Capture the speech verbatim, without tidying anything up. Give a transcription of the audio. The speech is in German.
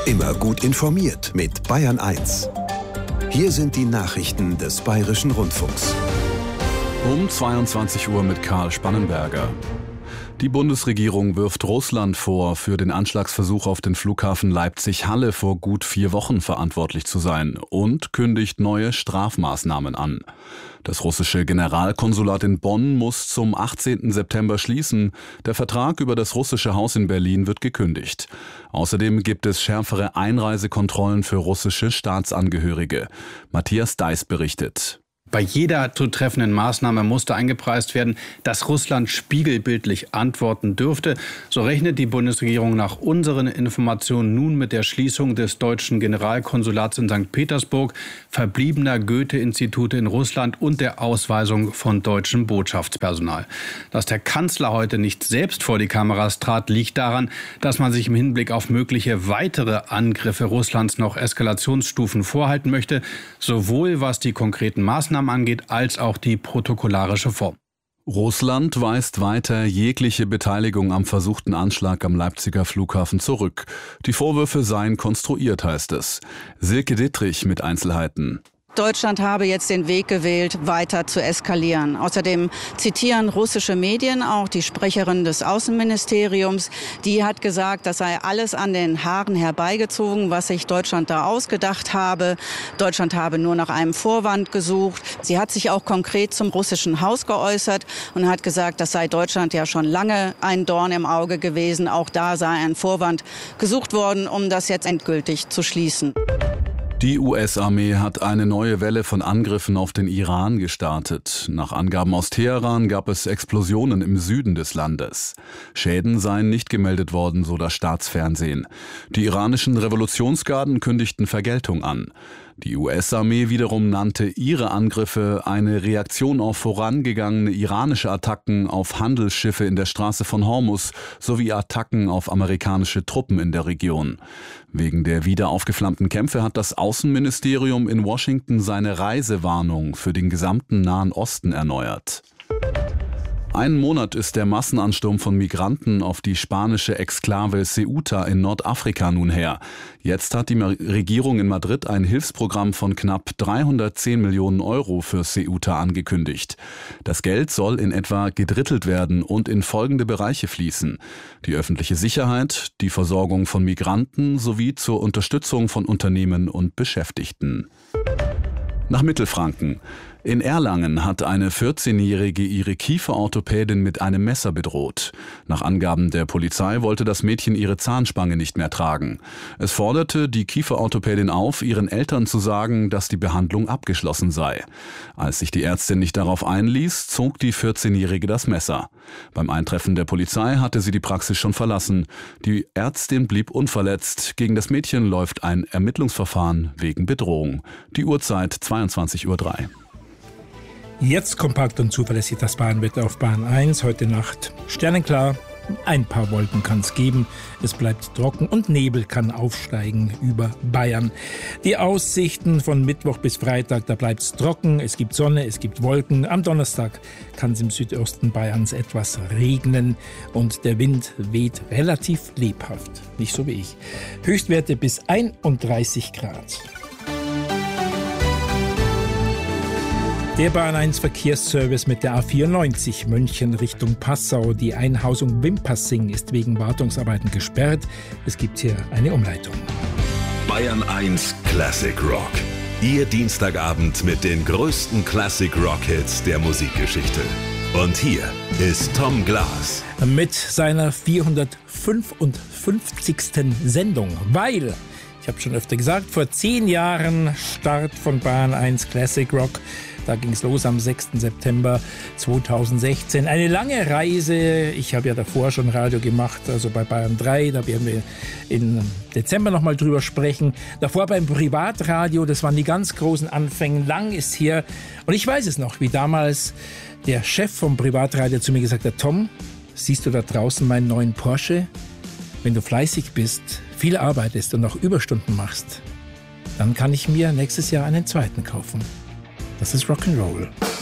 Immer gut informiert mit Bayern eins. Hier sind die Nachrichten des Bayerischen Rundfunks. Um zweiundzwanzig Uhr mit Karl Spannenberger. Die Bundesregierung wirft Russland vor, für den Anschlagsversuch auf den Flughafen Leipzig-Halle vor gut vier Wochen verantwortlich zu sein und kündigt neue Strafmaßnahmen an. Das russische Generalkonsulat in Bonn muss zum achtzehnten September schließen. Der Vertrag über das russische Haus in Berlin wird gekündigt. Außerdem gibt es schärfere Einreisekontrollen für russische Staatsangehörige. Matthias Deiß berichtet. Bei jeder zu treffenden Maßnahme musste eingepreist werden, dass Russland spiegelbildlich antworten dürfte. So rechnet die Bundesregierung nach unseren Informationen nun mit der Schließung des deutschen Generalkonsulats in Sankt Petersburg, verbliebener Goethe-Institute in Russland und der Ausweisung von deutschem Botschaftspersonal. Dass der Kanzler heute nicht selbst vor die Kameras trat, liegt daran, dass man sich im Hinblick auf mögliche weitere Angriffe Russlands noch Eskalationsstufen vorhalten möchte, sowohl was die konkreten Maßnahmen angeht, als auch die protokollarische Form. Russland weist weiter jegliche Beteiligung am versuchten Anschlag am Leipziger Flughafen zurück. Die Vorwürfe seien konstruiert, heißt es. Silke Dittrich mit Einzelheiten. Deutschland habe jetzt den Weg gewählt, weiter zu eskalieren. Außerdem zitieren russische Medien auch die Sprecherin des Außenministeriums. Die hat gesagt, das sei alles an den Haaren herbeigezogen, was sich Deutschland da ausgedacht habe. Deutschland habe nur nach einem Vorwand gesucht. Sie hat sich auch konkret zum russischen Haus geäußert und hat gesagt, das sei Deutschland ja schon lange ein Dorn im Auge gewesen. Auch da sei ein Vorwand gesucht worden, um das jetzt endgültig zu schließen. Die U S-Armee hat eine neue Welle von Angriffen auf den Iran gestartet. Nach Angaben aus Teheran gab es Explosionen im Süden des Landes. Schäden seien nicht gemeldet worden, so das Staatsfernsehen. Die iranischen Revolutionsgarden kündigten Vergeltung an. Die U S-Armee wiederum nannte ihre Angriffe eine Reaktion auf vorangegangene iranische Attacken auf Handelsschiffe in der Straße von Hormuz sowie Attacken auf amerikanische Truppen in der Region. Wegen der wieder aufgeflammten Kämpfe hat das Außenministerium in Washington seine Reisewarnung für den gesamten Nahen Osten erneuert. Einen Monat ist der Massenansturm von Migranten auf die spanische Exklave Ceuta in Nordafrika nun her. Jetzt hat die Regierung in Madrid ein Hilfsprogramm von knapp dreihundertzehn Millionen Euro für Ceuta angekündigt. Das Geld soll in etwa gedrittelt werden und in folgende Bereiche fließen: die öffentliche Sicherheit, die Versorgung von Migranten sowie zur Unterstützung von Unternehmen und Beschäftigten. Nach Mittelfranken. In Erlangen hat eine vierzehnjährige ihre Kieferorthopädin mit einem Messer bedroht. Nach Angaben der Polizei wollte das Mädchen ihre Zahnspange nicht mehr tragen. Es forderte die Kieferorthopädin auf, ihren Eltern zu sagen, dass die Behandlung abgeschlossen sei. Als sich die Ärztin nicht darauf einließ, zog die vierzehnjährige das Messer. Beim Eintreffen der Polizei hatte sie die Praxis schon verlassen. Die Ärztin blieb unverletzt. Gegen das Mädchen läuft ein Ermittlungsverfahren wegen Bedrohung. Die Uhrzeit zweiundzwanzig Uhr drei. Jetzt kompakt und zuverlässig das Bahnwetter auf Bahn eins. Heute Nacht sternenklar. Ein paar Wolken kann es geben. Es bleibt trocken und Nebel kann aufsteigen über Bayern. Die Aussichten von Mittwoch bis Freitag, da bleibt es trocken. Es gibt Sonne, es gibt Wolken. Am Donnerstag kann es im Südosten Bayerns etwas regnen und der Wind weht relativ lebhaft. Nicht so wie ich. Höchstwerte bis einunddreißig Grad. Der Bahn eins Verkehrsservice mit der A vierundneunzig München Richtung Passau. Die Einhausung Wimpassing ist wegen Wartungsarbeiten gesperrt. Es gibt hier eine Umleitung. Bayern eins Classic Rock. Ihr Dienstagabend mit den größten Classic Rock Hits der Musikgeschichte. Und hier ist Tom Glas. Mit seiner vierhundertfünfundfünfzigsten Sendung, weil, ich habe schon öfter gesagt, vor zehn Jahren Start von Bahn eins Classic Rock. Da ging es los am sechsten September zweitausendsechzehn. Eine lange Reise. Ich habe ja davor schon Radio gemacht, also bei Bayern drei. Da werden wir im Dezember nochmal drüber sprechen. Davor beim Privatradio, das waren die ganz großen Anfänge. Lang ist her. Und ich weiß es noch, wie damals der Chef vom Privatradio zu mir gesagt hat: Tom, siehst du da draußen meinen neuen Porsche? Wenn du fleißig bist, viel arbeitest und auch Überstunden machst, dann kann ich mir nächstes Jahr einen zweiten kaufen. Das ist Rock'n'Roll.